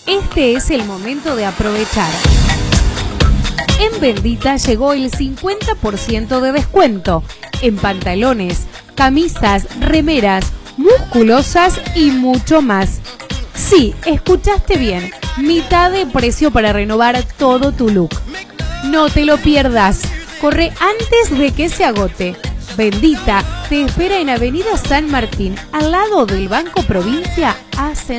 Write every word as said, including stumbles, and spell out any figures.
Este es el momento de aprovechar. En Bendita llegó el cincuenta por ciento de descuento en pantalones, camisas, remeras, musculosas y mucho más. Sí, escuchaste bien, mitad de precio para renovar todo tu look. No te lo pierdas, corre antes de que se agote. Bendita te espera en Avenida San Martín, al lado del Banco Provincia Ascensión.